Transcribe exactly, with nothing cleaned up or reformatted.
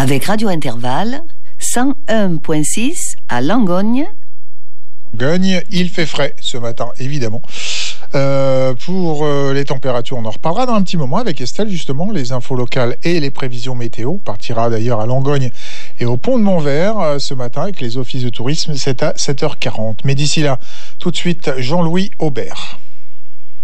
Avec Radio Intervalle, cent un virgule six à Langogne. Langogne, il fait frais ce matin, évidemment. Euh, pour euh, les températures, on en reparlera dans un petit moment avec Estelle, justement, les infos locales et les prévisions météo. On partira d'ailleurs à Langogne et au pont de Montvert euh, ce matin avec les offices de tourisme, c'est à sept heures quarante. Mais d'ici là, tout de suite, Jean-Louis Aubert.